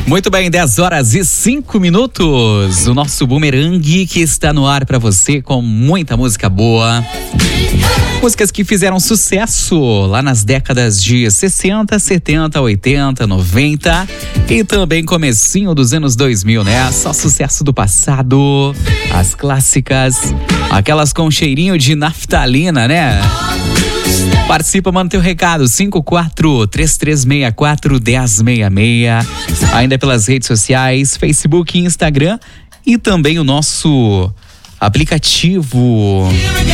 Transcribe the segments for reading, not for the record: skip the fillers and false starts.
Muito bem, 10h05. O nosso bumerangue que está no ar para você com muita música boa. Músicas que fizeram sucesso lá nas décadas de 60, 70, 80, 90 e também comecinho dos anos 2000, né? Só sucesso do passado, as clássicas, aquelas com cheirinho de naftalina, né? Participa, manda teu recado, 54-3364-1066. Ainda pelas redes sociais, Facebook e Instagram. E também o nosso aplicativo.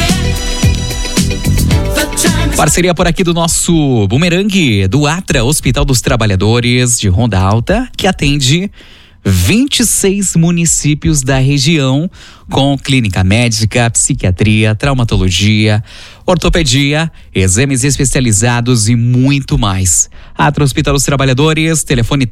Parceria por aqui do nosso bumerangue, do Atra, Hospital dos Trabalhadores de Ronda Alta, que atende 26 municípios da região, com clínica médica, psiquiatria, traumatologia, ortopedia, exames especializados e muito mais. Atra Hospital dos Trabalhadores, telefone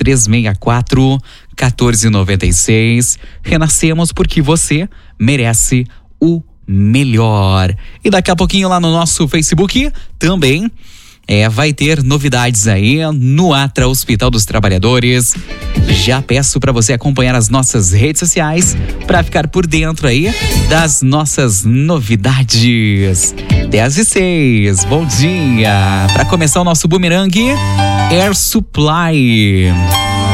3364-1496. Renascemos porque você merece o melhor. E daqui a pouquinho lá no nosso Facebook também vai ter novidades aí no Atra Hospital dos Trabalhadores. Já peço para você acompanhar as nossas redes sociais para ficar por dentro aí das nossas novidades. 10h06, bom dia. Para começar o nosso bumerangue, Air Supply.